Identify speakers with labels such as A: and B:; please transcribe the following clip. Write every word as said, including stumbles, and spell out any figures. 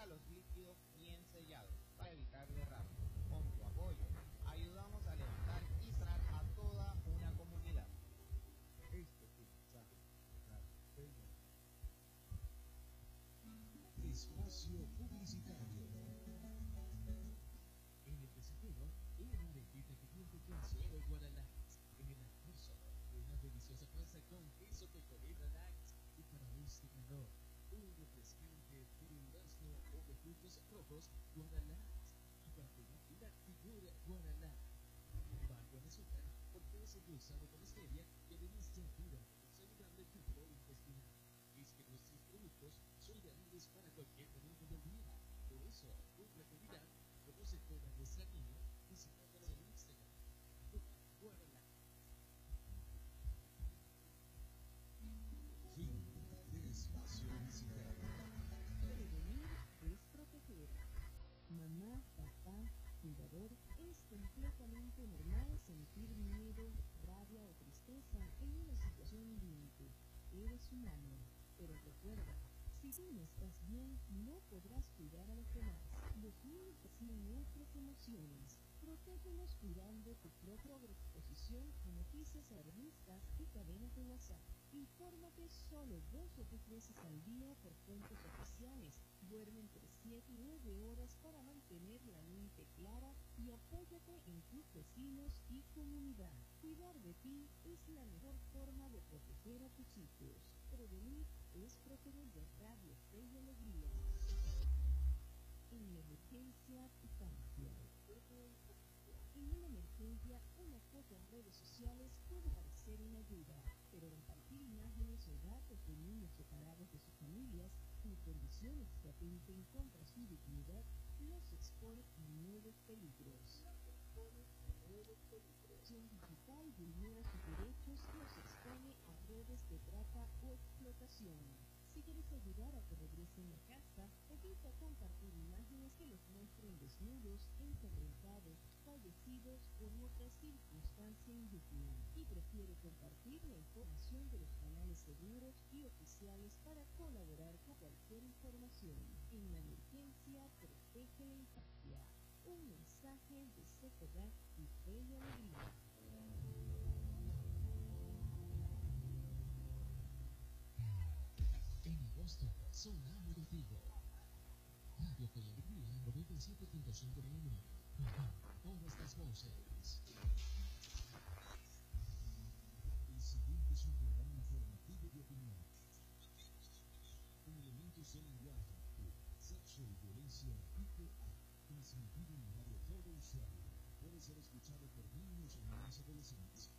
A: mantenga los líquidos bien sellados para evitar derrames. Con tu apoyo, ayudamos a levantar y sanar a toda una comunidad.
B: Este es el mensaje de Radio Fe. Espacio publicitario. En el desayuno, una arepita que tiene con suero Guaralax. En el almuerzo, una deliciosa pasta con queso pecorino Relax. Y para este calor, un refrescante de durazno o de frutos rojos Guaralax. Y para pegar una figura Guaralax. Bajo en azúcar, porque es endulzado con stevia y además te ayuda a la saludable tu flora intestinal. Es que nuestros productos son ideales para cualquier momento del día. Por eso, con tranquilidad, conoce toda nuestra línea visitándonos en Instagram. Guaralax. Fin de espacio publicitario.
C: Prevenir es proteger. Mamá, papá, cuidador, es completamente normal sentir miedo, rabia o tristeza en una situación límite. Eres humano, pero recuerda, si tú no estás bien, no podrás cuidar a los demás. Los niños tienen otras emociones. Protégelos cuidando tu propia exposición a noticias alarmistas y cadenas de WhatsApp. Infórmate solo dos o tres veces al día por fuentes oficiales. Duerme entre siete y nueve horas para mantener la mente clara y apóyate en tus vecinos y comunidad. Cuidar de ti es la mejor forma de proteger a tus hijos. Prevenir es proteger de Radio Fe y Alegría. En la emergencia, tu cambia. En una emergencia, una foto en redes sociales puede parecer una ayuda, pero compartir imágenes o datos de niños separados de sus familias en condiciones que atenten contra su dignidad los expone a nuevos peligros. Su digital vulnera sus derechos y los expone a redes de trata o explotación. Si quieres ayudar a que regresen a casa, evita compartir imágenes que los muestren desnudos, ensangrentados, fallecidos o en otra circunstancia indigna. Y prefiere compartir la información de los canales seguros y oficiales para colaborar con cualquier información. En la emergencia, protege la infancia. Un mensaje de C P D A C y Fe y Alegría.
B: En agosto, sonamos contigo. Radio Fe y Alegría noventa y siete punto cinco de M. Todas las voces. El siguiente es un programa informativo de opinión. Con elementos de lenguaje, sexo y violencia tipo A. Transmitido en Radio Todo Usuario. Puede ser escuchado por niños y niñas adolescentes.